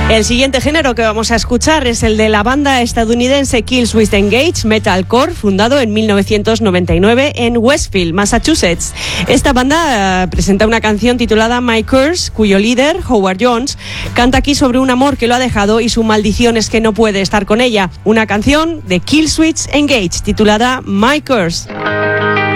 El siguiente género que vamos a escuchar es el de la banda estadounidense Killswitch Engage Metalcore, fundado en 1999 en Westfield, Massachusetts. Esta banda presenta una canción titulada My Curse, cuyo líder, Howard Jones, canta aquí sobre un amor que lo ha dejado y su maldición es que no puede estar con ella. Una canción de Killswitch Engage titulada My Curse.